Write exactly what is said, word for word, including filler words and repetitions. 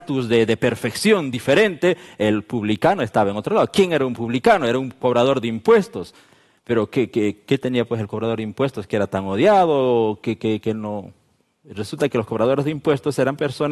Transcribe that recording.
De, de perfección diferente, el publicano estaba en otro lado. ¿Quién era un publicano? Era un cobrador de impuestos. Pero ¿qué, qué, qué tenía pues el cobrador de impuestos? ¿Que era tan odiado? ¿Que, que, que no? Resulta que los cobradores de impuestos eran personas